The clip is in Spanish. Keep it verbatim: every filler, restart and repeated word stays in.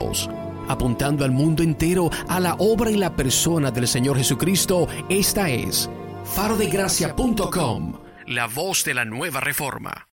apuntando al mundo entero a la obra y la persona del Señor Jesucristo. Esta es faro de gracia punto com, la voz de la nueva reforma.